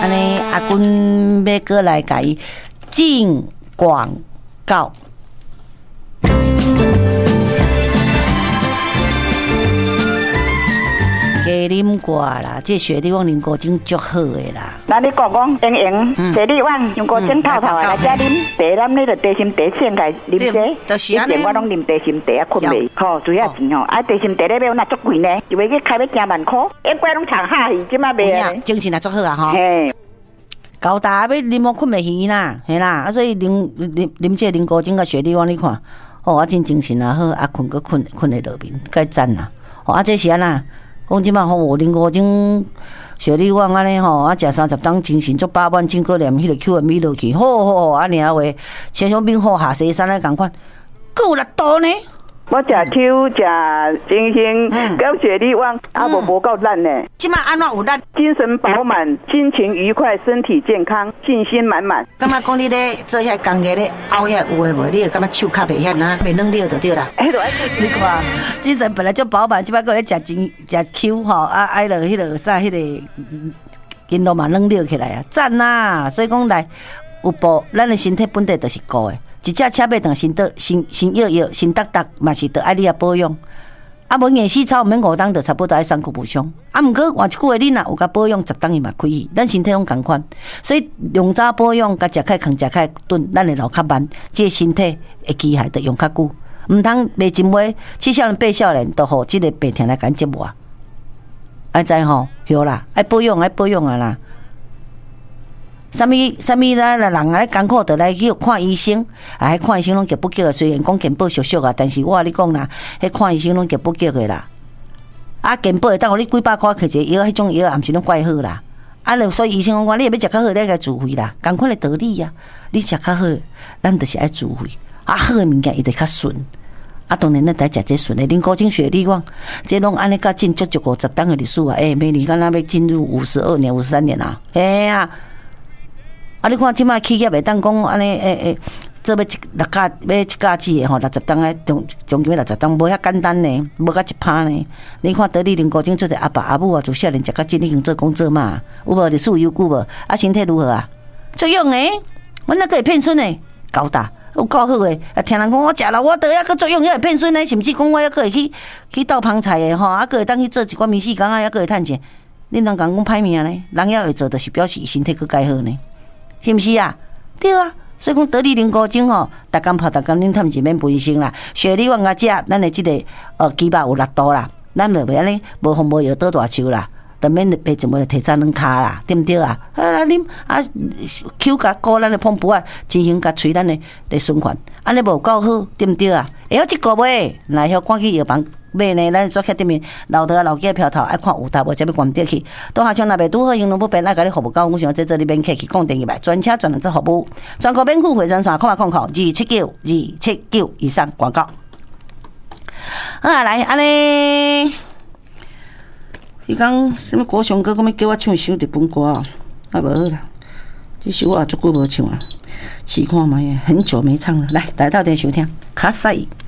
安尼阿君要过来甲伊进广告。加啉过啦，这雪莉旺用果精足好的啦。 那你讲莹莹，雪莉旺用果精透透的来加啉，茶咱你就茶心茶先来啉这。 就是安尼。 我拢啉茶心茶啊，困袂。吼，主要钱吼，啊茶心茶咧要那足贵呢，就要去开要加万块，一罐拢长下去，即马卖啊。 精神也足好啊吼。 嘿。 高大要啉我困袂去啦，嘿啦，啊所以啉这啉果精甲雪莉旺你看，哦啊真精神啊好，啊困个困会落眠，该赞啦。哦啊这是安那。讲即摆吼，我啉果精、雪莉旺安尼吼，啊食30当精神足饱满，整个连迄个 QMB 落去，好安尼啊话，千香槟好下西山咧共款，够力多呢。 我食 Q 食精神，跟雪莉旺啊无够烂呢。 即摆安怎有力？ 精神饱满，心情愉快，身体健康，信心满满。 感觉讲你咧做遐工课咧熬遐有诶无？你会感觉手较袂遐呐，袂软了就对啦。你看，精神本来就饱满，即摆个咧食 Q 吼，啊爱落迄个啥迄个，筋肉嘛软了起来啊，赞呐！所以讲来有补，咱诶身体本地就是高诶。一只车尾长新摇摇新搭搭嘛是得爱你啊保养，啊无硬死草毋免5当就差不多爱3句无伤，啊毋过换一句话你若有甲保养10当伊嘛开去，咱身体拢共款，所以用早保养甲食开空食开顿，咱会老较慢，即个身体会机械得用较久，毋通卖真话，7少年8少年都互即个病痛来甲折磨，爱知吼，对啦，爱保养啊啦。什么啦？人来艰苦，就来去看医生，啊，看医生拢急不急的。虽然讲健保俗俗啊，但是我甲你讲啦，迄看医生拢急不急的啦。啊，健保会当互你几百块摕一个药，迄种药也毋是拢怪好啦。啊，所以医生讲，你要食较好，你爱自费啦，同款的道理啊。你食较好，咱就是爱自费。啊，好的物件伊就较顺。啊，当然咱得食这顺的，啉果精、雪莉旺，这拢安尼甲进足50当的历史啊！明年敢若要进入52年、53年啊！啊！啊！你看即摆企业会当讲安尼做要一架子的吼，60当诶，将近60当，无遐简单呢，无甲一拍呢。你看得力林国精做者阿爸阿母啊，自少年食到今已经做工做嘛，有无历史悠久无？啊，身体如何啊？作用诶，阮那个会骗孙诶，高大有够好诶。啊，听人讲我食了，我得抑个作用，还会骗孙诶，甚至讲我抑个会去倒芳菜诶吼，啊，个会当去做一寡面试工啊，抑个会趁钱。恁人讲歹命呢，人抑会做，就是表示身体佫改好呢。是毋是啊？对啊，所以讲得力啉果精吼，逐工泡逐工恁趁钱免卫生啦。雪莉旺甲食，咱的即个鸡肉有6度啦，咱就袂安尼无风无药倒大树啦，就免被一枚提早软骹啦，对毋对啊？啊啉啊，口甲鼓咱的碰布啊，进行甲吹咱的循环，安尼无够好，对毋对啊？会晓即个袂？来晓赶去药房。买呢，咱做客顶面老头啊、老家票头爱看有搭无，才要关得去。当下像若袂拄好，行动不便，爱甲你服务到，我想这里免客气，讲电话来，专车专人做服务，全国免付回转线，0200279279以上广告。啊，来安尼，伊讲什么国雄哥，讲要叫我唱首日本歌啊，啊无好啦，这首我也足久无唱啊，试看卖，很久没唱了。来，大家到底收听，卡西。